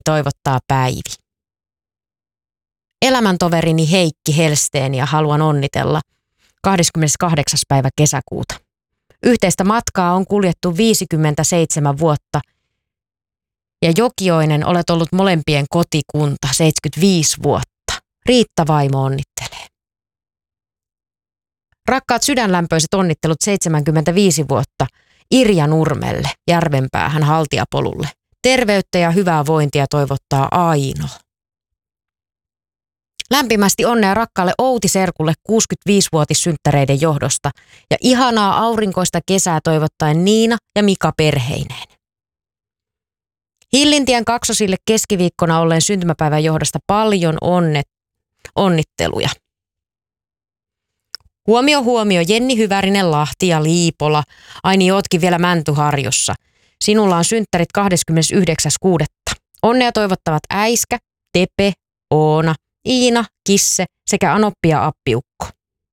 toivottaa Päivi. Elämäntoverini Heikki Helsteeniä haluan onnitella 28. päivä kesäkuuta. Yhteistä matkaa on kuljettu 57 vuotta ja Jokioinen olet ollut molempien kotikunta 75 vuotta. Riitta vaimo onnittelee. Rakkaat sydänlämpöiset onnittelut 75 vuotta Irja Nurmelle, Järvenpäähän Haltiapolulle. Terveyttä ja hyvää vointia toivottaa Aino. Lämpimästi onnea rakkaalle Outi Serkulle 65-vuotissynttäreiden johdosta ja ihanaa aurinkoista kesää toivottaen Niina ja Mika perheineen. Hillintien kaksosille keskiviikkona olleen syntymäpäivän johdosta paljon onnitteluja. Huomio, Jenni Hyvärinen, Lahti ja Liipola. Ai niin, ootkin vielä Mäntyharjussa. Sinulla on synttärit 29.6. Onnea toivottavat Äiskä, Tepe, Oona, Iina, Kisse sekä Anoppi ja Appiukko.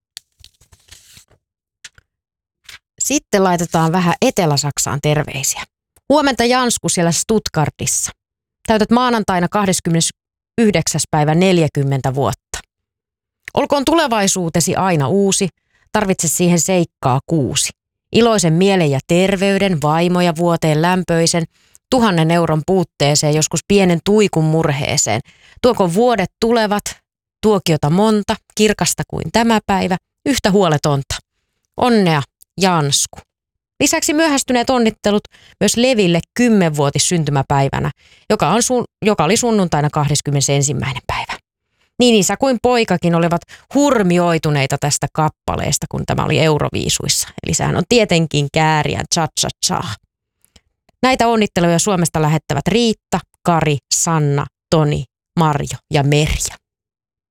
Sitten laitetaan vähän Etelä-Saksaan terveisiä. Huomenta Jansku siellä Stuttgartissa. Täytät maanantaina 29. päivä 40 vuotta. Olkoon tulevaisuutesi aina uusi, tarvitse siihen seikkaa 6. Iloisen mielen ja terveyden, vaimo ja vuoteen lämpöisen, 1 000 euron puutteeseen, joskus pienen tuikun murheeseen. Tuoko vuodet tulevat, tuokiota monta, kirkasta kuin tämä päivä, yhtä huoletonta. Onnea, Jansku. Lisäksi myöhästyneet onnittelut myös Leville 10-vuotis syntymäpäivänä, joka oli sunnuntaina 21. päivä. Niin isä kuin poikakin olivat hurmioituneita tästä kappaleesta, kun tämä oli Euroviisuissa. Eli sehän on tietenkin Kääriän Cha-Cha-Cha. Näitä onnitteluja Suomesta lähettävät Riitta, Kari, Sanna, Toni, Marjo ja Merja.